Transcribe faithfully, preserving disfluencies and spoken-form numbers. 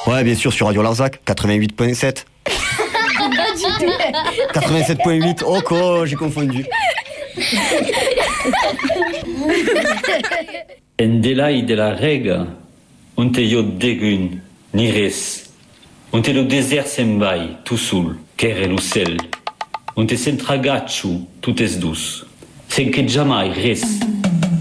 Ouais, bien sûr, sur Radio Larzac, quatre-vingt-huit virgule sept. quatre-vingt-sept virgule huit, oh quoi, j'ai confondu. En delai de la rega, on te yo degun, ni res. On te lo desert se'n vai, tu sul, qu'ere l'ocell. On te sent ragaccio, tutes dus. Sen que jamais res.